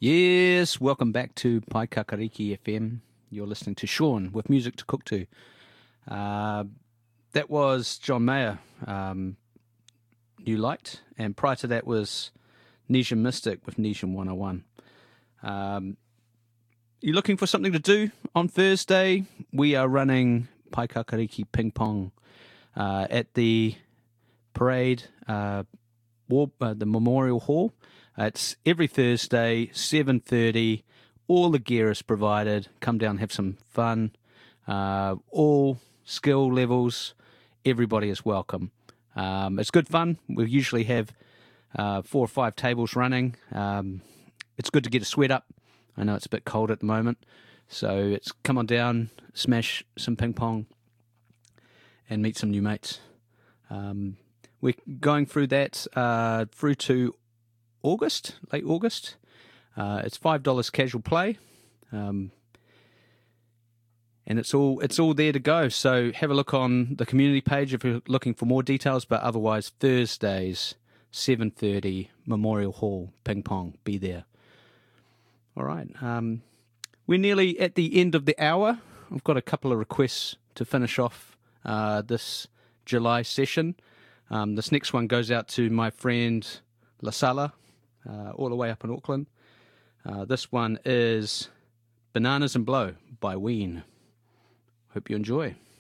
Yes, welcome back to Paikakariki FM. You're listening to Sean with music to cook to. That was John Mayer, New Light, and prior to that was Nesian Mystic with Nesian 101. You're looking for something to do on Thursday? We are running Paikakariki Ping Pong at the parade, the Memorial Hall. It's every Thursday, 7:30. All the gear is provided. Come down, have some fun. All skill levels, everybody is welcome. It's good fun. We usually have 4 or 5 tables running. It's good to get a sweat up. I know it's a bit cold at the moment. So it's come on down, smash some ping pong, and meet some new mates. We're going through that through to August, late August. It's $5 casual play, and it's all there to go. So have a look on the community page if you're looking for more details. But otherwise, Thursdays, 7:30, Memorial Hall, ping pong. Be there. All right. We're nearly at the end of the hour. I've got a couple of requests to finish off this July session. This next one goes out to my friend La Sala, all the way up in Auckland. This one is Bananas and Blow by Ween. Hope you enjoy.